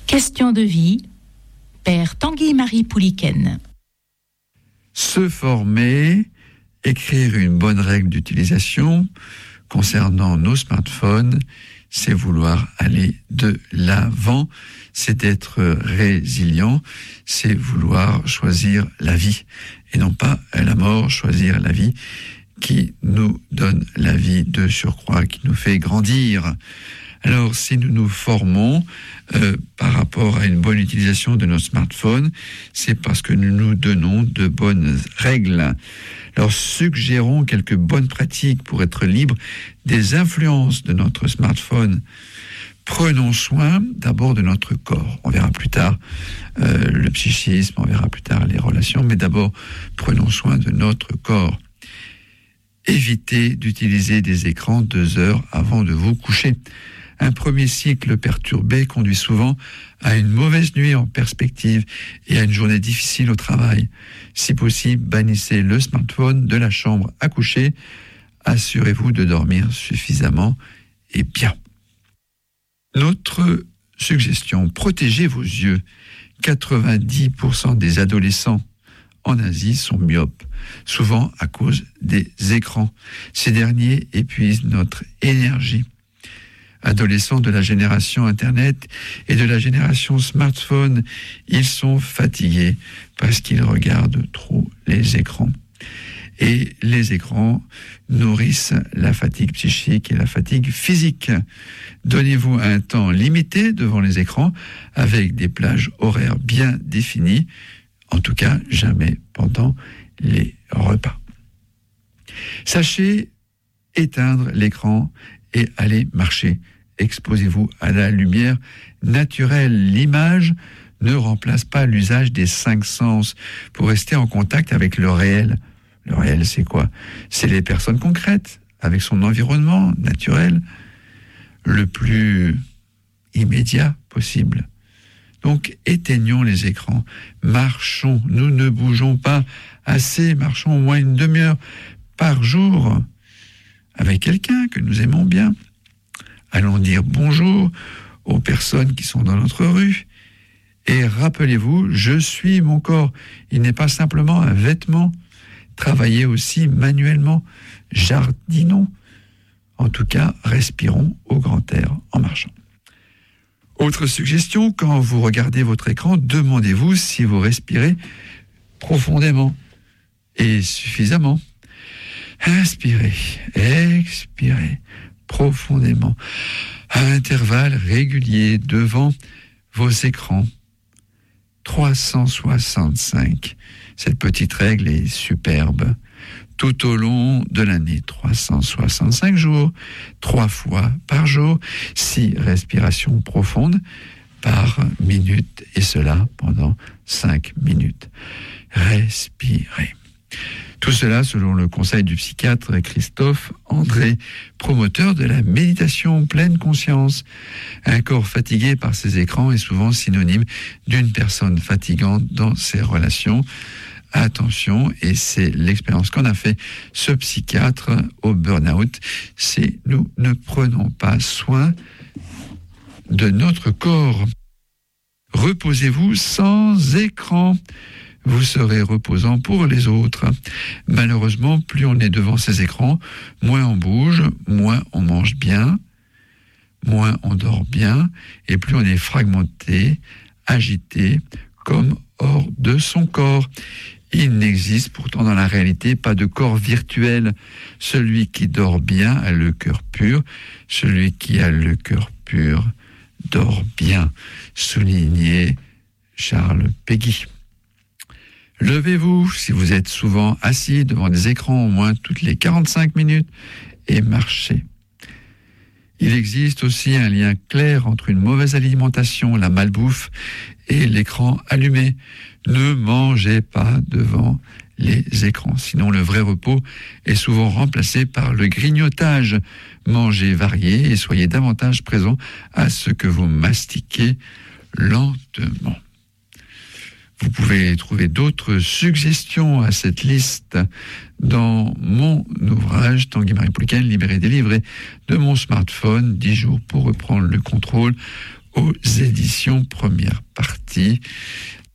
Question de vie, Père Tanguy-Marie Pouliken. Se former, écrire une bonne règle d'utilisation concernant nos smartphones, c'est vouloir aller de l'avant, c'est être résilient, c'est vouloir choisir la vie et non pas la mort, choisir la vie qui nous donne la vie de surcroît, qui nous fait grandir. Alors, si nous nous formons par rapport à une bonne utilisation de nos smartphones, c'est parce que nous nous donnons de bonnes règles. Alors, suggérons quelques bonnes pratiques pour être libre des influences de notre smartphone. Prenons soin d'abord de notre corps. On verra plus tard le psychisme, on verra plus tard les relations, mais d'abord, prenons soin de notre corps. Évitez d'utiliser des écrans 2 heures avant de vous coucher. Un premier cycle perturbé conduit souvent à une mauvaise nuit en perspective et à une journée difficile au travail. Si possible, bannissez le smartphone de la chambre à coucher. Assurez-vous de dormir suffisamment et bien. Notre suggestion, protégez vos yeux. 90% des adolescents en Asie sont myopes, souvent à cause des écrans. Ces derniers épuisent notre énergie. Adolescents de la génération Internet et de la génération smartphone, ils sont fatigués parce qu'ils regardent trop les écrans. Et les écrans nourrissent la fatigue psychique et la fatigue physique. Donnez-vous un temps limité devant les écrans avec des plages horaires bien définies. En tout cas, jamais pendant les repas. Sachez éteindre l'écran et aller marcher. Exposez-vous à la lumière naturelle. L'image ne remplace pas l'usage des 5 sens pour rester en contact avec le réel. Le réel, c'est quoi? C'est les personnes concrètes, avec son environnement naturel, le plus immédiat possible. Donc, éteignons les écrans, marchons, nous ne bougeons pas assez, marchons au moins une demi-heure par jour avec quelqu'un que nous aimons bien. Allons dire bonjour aux personnes qui sont dans notre rue. Et rappelez-vous, je suis mon corps. Il n'est pas simplement un vêtement. Travaillez aussi manuellement. Jardinons. En tout cas, respirons au grand air en marchant. Autre suggestion, quand vous regardez votre écran, demandez-vous si vous respirez profondément et suffisamment. Inspirez, expirez profondément, à intervalles réguliers devant vos écrans. 365. Cette petite règle est superbe. Tout au long de l'année, 365 jours, 3 fois par jour, 6 respirations profondes par minute, et cela pendant 5 minutes. Respirez. Tout cela selon le conseil du psychiatre Christophe André, promoteur de la méditation pleine conscience. Un corps fatigué par ses écrans est souvent synonyme d'une personne fatigante dans ses relations. Attention, et c'est l'expérience qu'en a fait ce psychiatre au burn-out, c'est nous ne prenons pas soin de notre corps. Reposez-vous sans écran. Vous serez reposant pour les autres. Malheureusement, plus on est devant ces écrans, moins on bouge, moins on mange bien, moins on dort bien, et plus on est fragmenté, agité, comme hors de son corps. Il n'existe pourtant dans la réalité pas de corps virtuel. Celui qui dort bien a le cœur pur. Celui qui a le cœur pur dort bien. Soulignez Charles Péguy. Levez-vous si vous êtes souvent assis devant des écrans au moins toutes les 45 minutes et marchez. Il existe aussi un lien clair entre une mauvaise alimentation, la malbouffe, et l'écran allumé. Ne mangez pas devant les écrans, sinon le vrai repos est souvent remplacé par le grignotage. Mangez varié et soyez davantage présent à ce que vous mastiquez lentement. Vous pouvez trouver d'autres suggestions à cette liste dans mon ouvrage Tanguy-Marie Pouliken, libéré, délivré de mon smartphone, 10 jours pour reprendre le contrôle, aux éditions première partie.